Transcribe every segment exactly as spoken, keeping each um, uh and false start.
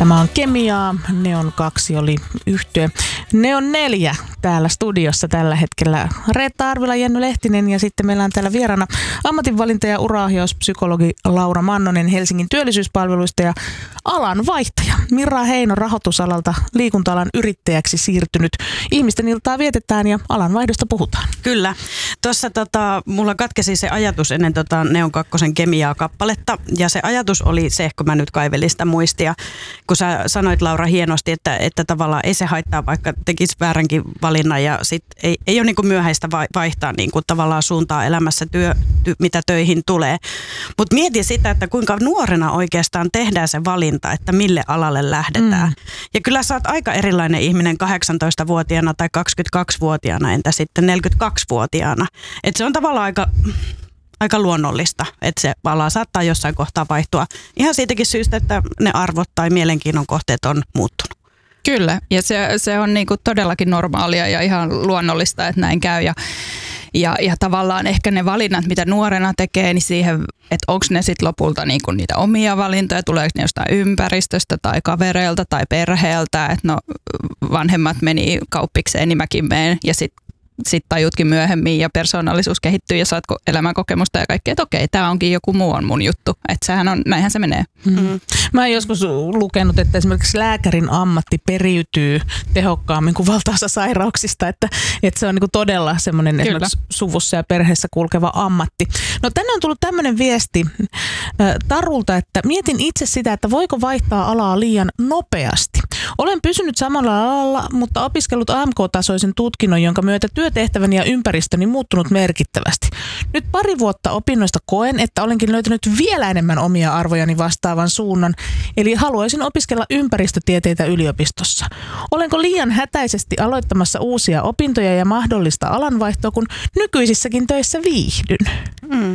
Tämä on Kemiaa, Neon kaksi oli yhtye. Neon neljä täällä studiossa tällä hetkellä. Reetta Arvila, Jenny Lehtinen ja sitten meillä on täällä vieraana ammatinvalinta- ja ura-ohjauspsykologi Laura Mannonen Helsingin työllisyyspalveluista ja alan vaihtaja Mira Heino rahoitusalalta liikunta-alan yrittäjäksi siirtynyt. Ihmisten iltaa vietetään ja alan vaihdosta puhutaan. Kyllä. Tuossa tota, mulla katkesi se ajatus ennen tota Neon kakkosen Kemiaa-kappaletta ja se ajatus oli se, kun mä nyt kaivelin sitä muistia, kun sä sanoit Laura hienosti, että, että tavallaan ei se haittaa, vaikka tekisi vääränkin valinnan ja sit ei, ei ole niin kuin myöhäistä vaihtaa niin kuin tavallaan suuntaa elämässä, työ, ty, mitä töihin tulee. Mutta mieti sitä, että kuinka nuorena oikeastaan tehdään se valinta, että mille alalle lähdetään. Mm. Ja kyllä sä oot aika erilainen ihminen kahdeksantoistavuotiaana tai kaksikymmentäkaksivuotiaana, entä sitten neljäkymmentäkaksivuotiaana. Että se on tavallaan aika... aika luonnollista, että se ala saattaa jossain kohtaa vaihtua ihan siitäkin syystä, että ne arvot tai mielenkiinnon kohteet on muuttunut. Kyllä, ja se, se on niinku todellakin normaalia ja ihan luonnollista, että näin käy. Ja, ja, ja tavallaan ehkä ne valinnat, mitä nuorena tekee, niin siihen, että onko ne sitten lopulta niinku niitä omia valintoja, tuleeko ne jostain ympäristöstä tai kavereilta tai perheeltä, että no vanhemmat meni kauppikseen, niin mäkin menen ja sitten sitten tajutkin myöhemmin ja persoonallisuus kehittyy ja saat elämänkokemusta ja kaikkea, että okei, tämä onkin joku muu on mun juttu. Että sehän on, näinhän se menee. Mm. Mä oon joskus lukenut, että esimerkiksi lääkärin ammatti periytyy tehokkaammin kuin valtaosa sairauksista, että, että se on niin kuin todella semmoinen esimerkiksi suvussa ja perheessä kulkeva ammatti. No tänne on tullut tämmöinen viesti äh, Tarulta, että mietin itse sitä, että voiko vaihtaa alaa liian nopeasti. Olen pysynyt samalla alalla, mutta opiskellut A M K-tasoisen tutkinnon, jonka myötä työtehtäväni ja ympäristöni muuttunut merkittävästi. Nyt pari vuotta opinnoista koen, että olenkin löytänyt vielä enemmän omia arvojani vastaavan suunnan, eli haluaisin opiskella ympäristötieteitä yliopistossa. Olenko liian hätäisesti aloittamassa uusia opintoja ja mahdollista alanvaihtoa, kun nykyisissäkin töissä viihdyn? Mm.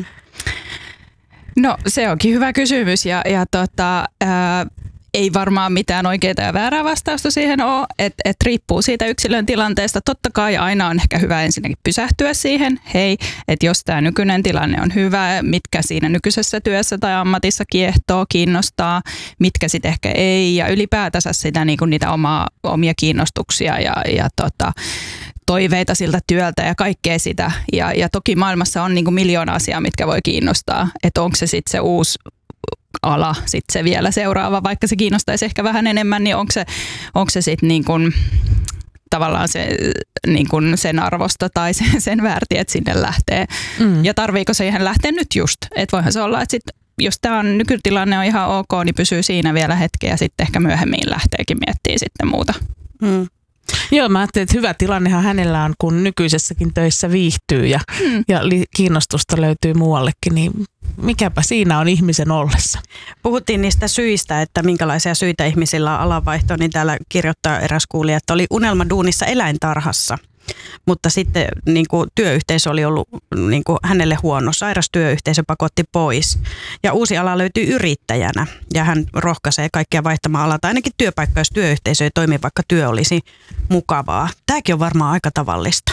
No se onkin hyvä kysymys ja, ja tota, ää, ei varmaan mitään oikeaa ja väärää vastausta siihen ole, että et riippuu siitä yksilön tilanteesta. Totta kai aina on ehkä hyvä ensinnäkin pysähtyä siihen, hei, että jos tämä nykyinen tilanne on hyvä, mitkä siinä nykyisessä työssä tai ammatissa kiehtoo, kiinnostaa, mitkä sitten ehkä ei ja ylipäätänsä sitä niinku niitä omaa, omia kiinnostuksia ja, ja tota, toiveita siltä työltä ja kaikkea sitä. Ja, ja toki maailmassa on niinku miljoona asiaa, mitkä voi kiinnostaa, että onko se sitten se uusi ala, sitten se vielä seuraava, vaikka se kiinnostaisi ehkä vähän enemmän, niin onko se, onko se sitten niin kuin tavallaan se, niin kuin sen arvosta tai sen, sen väärti, että sinne lähtee. Mm. Ja tarviiko siihen lähteä nyt just? Että voihan se olla, että sit, jos tämä on, nykytilanne on ihan ok, niin pysyy siinä vielä hetken ja sitten ehkä myöhemmin lähteekin miettimään sitten muuta. Mm. Joo, mä ajattelin, että hyvä tilannehan hänellä on, kun nykyisessäkin töissä viihtyy ja, mm. ja li- kiinnostusta löytyy muuallekin, niin mikäpä siinä on ihmisen ollessa. Puhuttiin niistä syistä, että minkälaisia syitä ihmisillä on alanvaihtoon, niin täällä kirjoittaa eräs kuulija, että oli unelma duunissa eläintarhassa. Mutta sitten niin kuin, työyhteisö oli ollut niin kuin, hänelle huono, sairas työyhteisö pakotti pois. Ja uusi ala löytyy yrittäjänä ja hän rohkaisee kaikkia vaihtamaan alaa, tai ainakin työpaikka, jos työyhteisö ei toimi, vaikka työ olisi mukavaa. Tämäkin on varmaan aika tavallista.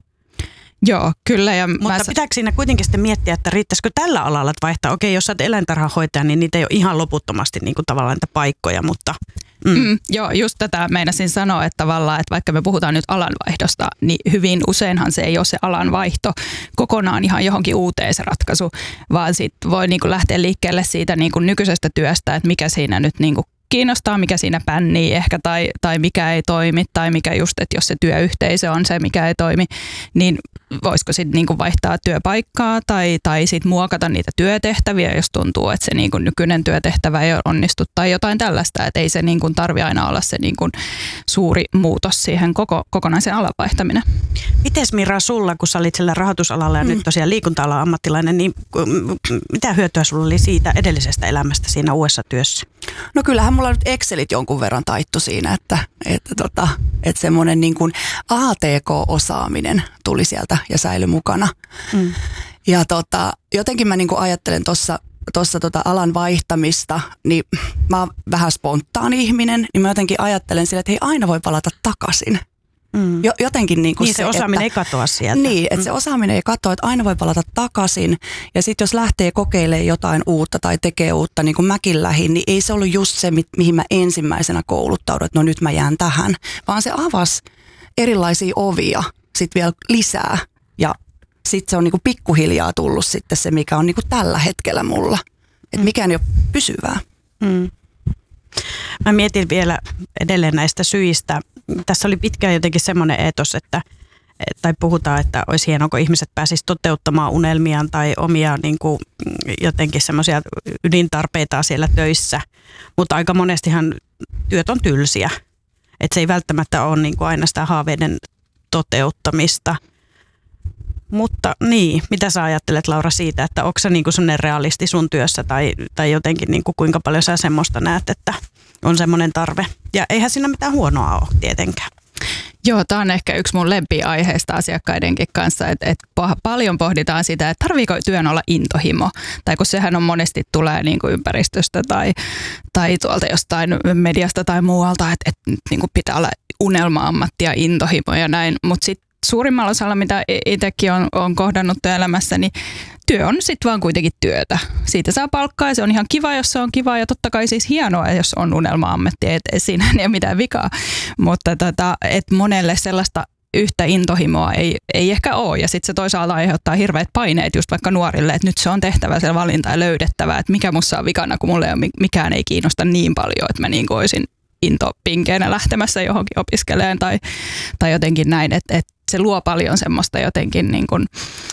Joo, kyllä. Ja Mutta mä... pitääkö siinä kuitenkin sitten miettiä, että riittäisikö tällä alalla vaihtaa? Okei, jos sä oot eläintarhanhoitaja, niin niitä ei ole ihan loputtomasti niin kuin tavallaan niitä paikkoja, mutta... Mm. Mm, joo, just tätä meinasin sanoa, että tavallaan, että vaikka me puhutaan nyt alanvaihdosta, niin hyvin useinhan se ei ole se alanvaihto kokonaan ihan johonkin uuteen se ratkaisu, vaan sitten voi niinku lähteä liikkeelle siitä niinku nykyisestä työstä, että mikä siinä nyt niinku kiinnostaa, mikä siinä pännii ehkä tai, tai mikä ei toimi tai mikä just, että jos se työyhteisö on se, mikä ei toimi, niin voisiko sitten niinku vaihtaa työpaikkaa tai, tai sitten muokata niitä työtehtäviä, jos tuntuu, että se niinku nykyinen työtehtävä ei onnistu tai jotain tällaista, että ei se niinku tarvi aina olla se niinku suuri muutos siihen koko, kokonaisen alan vaihtaminen. Mites Mira sulla, kun sä olit siellä rahoitusalalla ja mm. nyt tosiaan liikunta-alan ammattilainen, niin mitä hyötyä sulla oli siitä edellisestä elämästä siinä uudessa työssä? No kyllähän mulla nyt Excelit jonkun verran taittu siinä, että, että, tota, että semmoinen niin kuin A T K-osaaminen tuli sieltä ja säilyi mukana. Mm. Ja tota, jotenkin mä niin kuin ajattelen tuossa tuossa tota alan vaihtamista, niin mä oon vähän spontaani ihminen, niin mä jotenkin ajattelen sille, että hei, aina voi palata takaisin. Mm. Jotenkin niin kuin niin se, se osaaminen että, ei katoa sieltä. Niin, että mm. se osaaminen ei katoa, että aina voi palata takaisin. Ja sitten jos lähtee kokeilemaan jotain uutta tai tekee uutta, niin kuin mäkin lähdin, niin ei se ollut just se, mi- mihin mä ensimmäisenä kouluttaudun, että no nyt mä jään tähän. Vaan se avasi erilaisia ovia sitten vielä lisää. Ja sitten se on niin kuin pikkuhiljaa tullut sitten se, mikä on niin kuin tällä hetkellä mulla. Että mm. mikään ei ole pysyvää. Mm. Mä mietin vielä edelleen näistä syistä. Tässä oli pitkään jotenkin semmoinen eetos, että tai puhutaan, että olisi hienoa, kun ihmiset pääsisivät toteuttamaan unelmiaan tai omia niin kuin, jotenkin semmoisia ydintarpeita siellä töissä. Mutta aika monestihan työt on tylsiä. Että se ei välttämättä ole niin kuin aina sitä haaveiden toteuttamista. Mutta niin, mitä sä ajattelet, Laura, siitä, että onko se niinku semmoinen realisti sun työssä tai, tai jotenkin niinku kuinka paljon sä semmoista näet, että on semmoinen tarve? Ja eihän siinä mitään huonoa ole tietenkään. Joo, tämä on ehkä yksi mun lempiaiheista asiakkaidenkin kanssa, että et paljon pohditaan sitä, että tarviiko työn olla intohimo, tai kun sehän on monesti tulee niin kuin ympäristöstä tai, tai tuolta jostain mediasta tai muualta, että et, niin kuin pitää olla unelma-ammatti ja intohimo ja näin, mutta sitten suurimmalla osalla, mitä itsekin on, on kohdannut työelämässä, niin työ on sitten vaan kuitenkin työtä. Siitä saa palkkaa ja se on ihan kiva, jos se on kiva ja totta kai siis hienoa, jos on unelma-ammatti, että siinä ei ole mitään vikaa. Mutta tota, et monelle sellaista yhtä intohimoa ei, ei ehkä ole ja sitten se toisaalta aiheuttaa hirveät paineet just vaikka nuorille, että nyt se on tehtävä se valinta ja löydettävä, että mikä musta on vikana, kun mulle ei, mikään ei kiinnosta niin paljon, että mä niin kuin olisin intopinkeenä lähtemässä johonkin opiskeleen tai, tai jotenkin näin, että, että se luo paljon semmoista jotenkin niin kuin,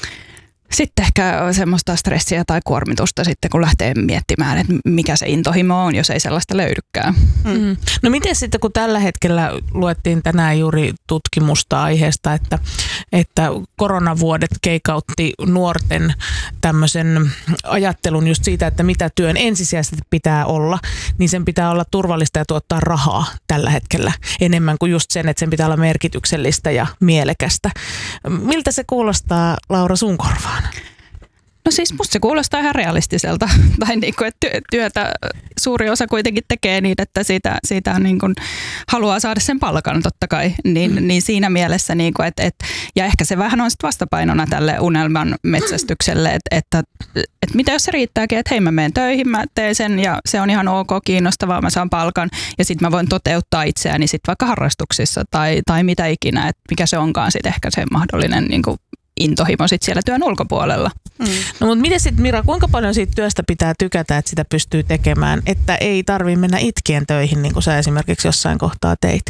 sitten ehkä semmoista stressiä tai kuormitusta sitten, kun lähtee miettimään, että mikä se intohimo on, jos ei sellaista löydykään. Mm. No miten sitten, kun tällä hetkellä luettiin tänään juuri tutkimusta aiheesta, että, että koronavuodet keikautti nuorten tämmöisen ajattelun just siitä, että mitä työn ensisijaisesti pitää olla, niin sen pitää olla turvallista ja tuottaa rahaa tällä hetkellä enemmän kuin just sen, että sen pitää olla merkityksellistä ja mielekästä. Miltä se kuulostaa, Laura, sun korvaan? No siis musta se kuulostaa ihan realistiselta, tai niin kuin, että työtä suuri osa kuitenkin tekee niin, että siitä, siitä niin kuin haluaa saada sen palkan totta kai, niin, mm. niin siinä mielessä, niin kuin, että, että, ja ehkä se vähän on sitten vastapainona tälle unelman metsästykselle, että, että, että mitä jos se riittääkin, että hei mä menen töihin, mä teen sen ja se on ihan ok, kiinnostavaa, mä saan palkan ja sitten mä voin toteuttaa itseäni sitten vaikka harrastuksissa tai, tai mitä ikinä, että mikä se onkaan sitten ehkä se mahdollinen niin kuin intohimo sit siellä työn ulkopuolella. Mm. No mutta miten sitten, Mira, kuinka paljon siitä työstä pitää tykätä, että sitä pystyy tekemään, että ei tarvitse mennä itkien töihin, niin kuin sä esimerkiksi jossain kohtaa teit?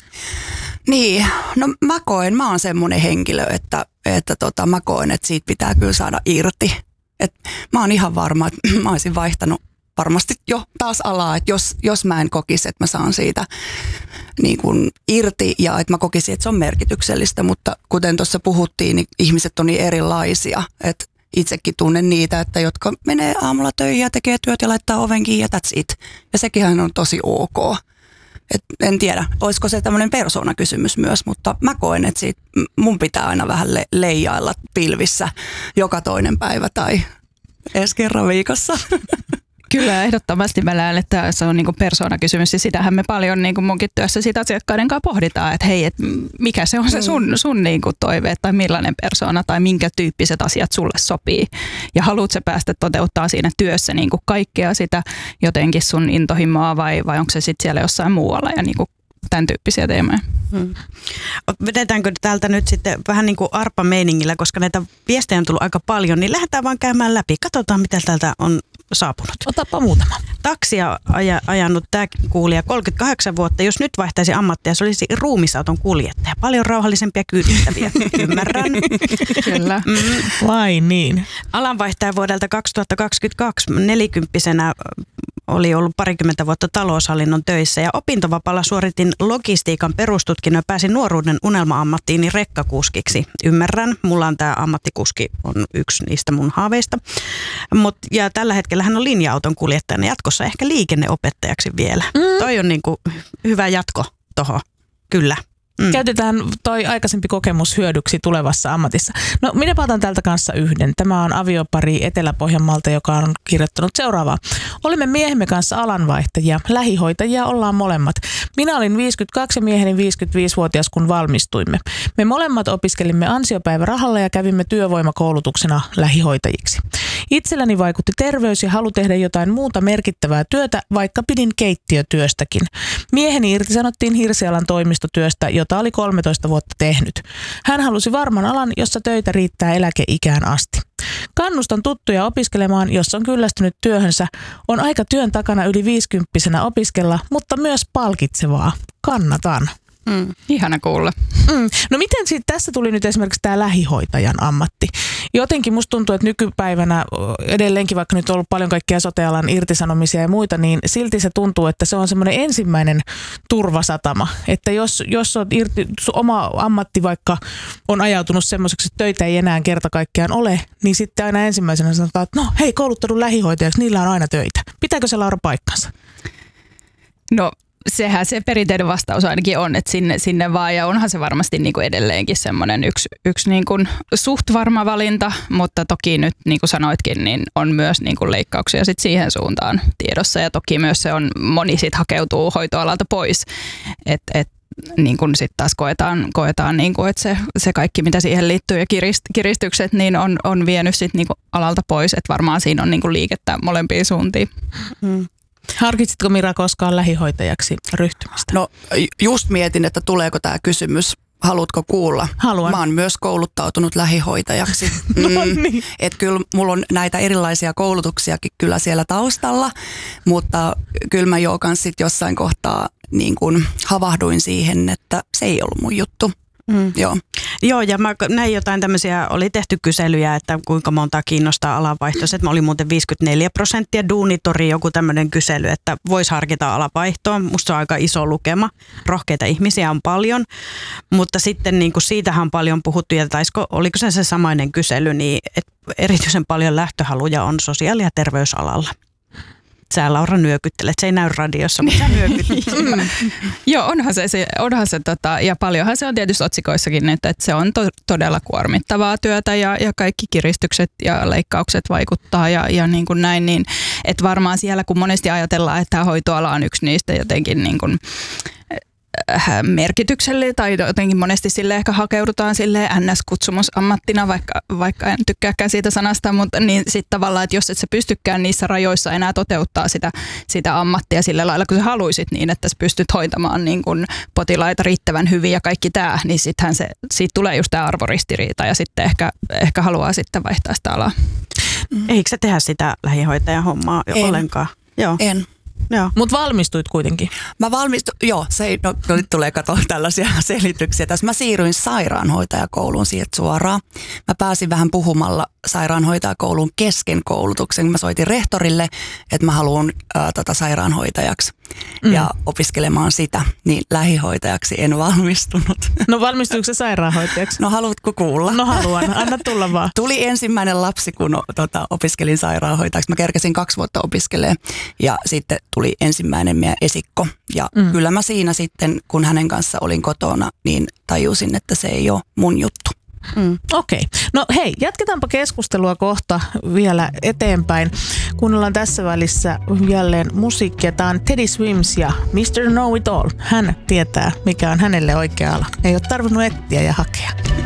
Niin, no mä koen, mä oon semmoinen henkilö, että, että tota, mä koen, että siitä pitää kyllä saada irti. Et mä oon ihan varma, että mä olisin vaihtanut varmasti jo taas alaa, että jos, jos mä en kokisi, että mä saan siitä niin kuin irti ja että mä kokisin, että se on merkityksellistä, mutta kuten tuossa puhuttiin, niin ihmiset on niin erilaisia, että itsekin tunnen niitä, että jotka menee aamulla töihin ja tekee työt ja laittaa oven kiinni ja that's it. Ja sekin on tosi ok. Et en tiedä, olisiko se tämmöinen persoonakysymys myös, mutta mä koen, että siitä mun pitää aina vähän le- leijailla pilvissä joka toinen päivä tai edes kerran viikossa. Kyllä, ehdottomasti mä näen, että se on niinku persoonakysymys ja sitähän me paljon niinku munkin työssä siitä asiakkaiden kanssa pohditaan, että hei, et mikä se on se sun, sun niinku toive tai millainen persoona tai minkä tyyppiset asiat sulle sopii. Ja haluat sä päästä toteuttaa siinä työssä niinku kaikkea sitä jotenkin sun intohimoa vai, vai onko se sitten siellä jossain muualla ja niinku tämän tyyppisiä teemoja. Hmm. Vedetäänkö täältä nyt sitten vähän niin kuin arpa-meiningillä, koska näitä viestejä on tullut aika paljon, niin lähdetään vaan käymään läpi. Katsotaan, mitä täältä on saapunut. Otapa muutama. Taksia aja, ajanut tämä kuulija kolmekymmentäkahdeksan vuotta. Jos nyt vaihtaisi ammattia, se olisi ruumisauton kuljettaja. Paljon rauhallisempia kyydittäviä. Ymmärrän. Kyllä. Mm. Vai niin? Alanvaihtaja vuodelta kaksituhattakaksikymmentäkaksi nelikymppisenä oli ollut parikymmentä vuotta taloushallinnon töissä ja opintovapaalla suoritin logistiikan perustutkinnon ja pääsin nuoruuden unelma-ammattiini rekkakuskiksi. Ymmärrän, mulla on tämä ammattikuski on yksi niistä mun haaveista. Mut, ja tällä hetkellä hän on linja-auton kuljettajana, jatkossa ehkä liikenneopettajaksi vielä. Mm. Toi on niinku hyvä jatko tohon, kyllä. Mm. Käytetään toi aikaisempi kokemus hyödyksi tulevassa ammatissa. No minä otan tältä kanssa yhden. Tämä on aviopari Etelä-Pohjanmaalta, joka on kirjoittanut seuraavaa. Olimme miehemme kanssa alanvaihtajia. Lähihoitajia ollaan molemmat. Minä olin viisikymmentäkaksi ja mieheni viisikymmentäviisivuotias, kun valmistuimme. Me molemmat opiskelimme ansiopäivärahalla ja kävimme työvoimakoulutuksena lähihoitajiksi. Itselläni vaikutti terveys ja halu tehdä jotain muuta merkittävää työtä, vaikka pidin keittiötyöstäkin. Mieheni irtisanottiin Hirsialan toimistotyöstä, jota oli kolmetoista vuotta tehnyt. Hän halusi varman alan, jossa töitä riittää eläkeikään asti. Kannustan tuttuja opiskelemaan, jos on kyllästynyt työhönsä. On aika työn takana yli viisikymppisenä opiskella, mutta myös palkitsevaa. Kannatan. Mm, ihana kuulla. Mm. No miten sitten tässä tuli nyt esimerkiksi tämä lähihoitajan ammatti? Jotenkin musta tuntuu, että nykypäivänä edelleenkin, vaikka nyt on ollut paljon kaikkia sote-alan irtisanomisia ja muita, niin silti se tuntuu, että se on semmoinen ensimmäinen turvasatama. Että jos, jos on irti, oma ammatti vaikka on ajautunut semmoiseksi, että töitä ei enää kerta kaikkiaan ole, niin sitten aina ensimmäisenä sanotaan, että no hei, kouluttaudu lähihoitajaksi, niillä on aina töitä. Pitääkö se, Laura, paikkansa? No sehän se perinteinen vastaus ainakin on, että sinne, sinne vaan, ja onhan se varmasti niin kuin edelleenkin semmoinen yksi, yksi niin kuin suht varma valinta, mutta toki nyt niin kuin sanoitkin, niin on myös niin kuin leikkauksia sit siihen suuntaan tiedossa, ja toki myös se on, moni sit hakeutuu hoitoalalta pois, että et, niin kuin sitten taas koetaan, koetaan niin kuin, että se, se kaikki mitä siihen liittyy ja kirist, kiristykset niin on, on vienyt sit niin kuin alalta pois, että varmaan siinä on niin kuin liikettä molempiin suuntiin. Hmm. Harkitsitko, Mira, koskaan lähihoitajaksi ryhtymistä? No just mietin, että tuleeko tämä kysymys. Haluatko kuulla? Haluan. Mä oon myös kouluttautunut lähihoitajaksi. No niin. Että kyllä mulla on näitä erilaisia koulutuksiakin kyllä siellä taustalla, mutta kyllä mä jo kans sit jossain kohtaa niin kun havahduin siihen, että se ei ollut mun juttu. Mm. Joo. Joo, ja mä näin jotain tämmöisiä, oli tehty kyselyjä, että kuinka montaa kiinnostaa alanvaihtoa. Mä olin muuten viisikymmentäneljä prosenttia, Duunitori joku tämmöinen kysely, että voisi harkita alavaihtoa. Musta se on aika iso lukema, rohkeita ihmisiä on paljon, mutta sitten niin kuin siitähän on paljon puhuttu, ja taisiko, oliko se se samainen kysely, niin että erityisen paljon lähtöhaluja on sosiaali- ja terveysalalla. Sä, Laura, nyökyttelet. Se ei näy radiossa, mutta sä nyökyttelet. mm. Joo, onhan se, se, onhan se tota, ja paljonhan se on tietysti otsikoissakin, että, että se on to, todella kuormittavaa työtä ja, ja kaikki kiristykset ja leikkaukset vaikuttaa ja, ja niin kuin näin, niin että varmaan siellä, kun monesti ajatellaan, että hoitoala on yksi niistä jotenkin niin kuin merkitykselle tai jotenkin monesti sille ehkä hakeudutaan sille N S-kutsumusammattina, vaikka, vaikka en tykkääkään siitä sanasta, mutta niin sitten tavallaan, että jos et sä pystykään niissä rajoissa enää toteuttaa sitä, sitä ammattia sillä lailla, kun sä haluisit niin, että sä pystyt hoitamaan niin kun potilaita riittävän hyvin ja kaikki tämä, niin sittenhän se, siitä tulee just tämä arvoristiriita ja sitten ehkä, ehkä haluaa sitten vaihtaa sitä alaa. Mm. Eikö sä tehdä sitä lähihoitajan hommaa en. ollenkaan? Joo. En. Mutta valmistuit kuitenkin. Mä valmistuin, joo, se, no, nyt tulee katsoa tällaisia selityksiä. Tässä mä siirryin sairaanhoitajakouluun sieltä suoraan. Mä pääsin vähän puhumalla sairaanhoitajakouluun kesken koulutuksen. Mä soitin rehtorille, että mä haluan äh, tota, sairaanhoitajaksi mm. ja opiskelemaan sitä, niin lähihoitajaksi en valmistunut. No valmistuiko se sairaanhoitajaksi? No haluatko kuulla? No haluan, anna tulla vaan. Tuli ensimmäinen lapsi, kun tota, opiskelin sairaanhoitajaksi. Mä kerkesin kaksi vuotta opiskelemaan ja sitten tuli ensimmäinen meidän esikko. Ja mm. kyllä mä siinä sitten, kun hänen kanssa olin kotona, niin tajusin, että se ei ole mun juttu. Mm. Okei. Okay. No hei, jatketaanpa keskustelua kohta vielä eteenpäin. Kuunnellaan tässä välissä jälleen musiikkia. Tämä on Teddy Swims ja mister Know It All. Hän tietää, mikä on hänelle oikea ala. Ei ole tarvinnut etsiä ja hakea.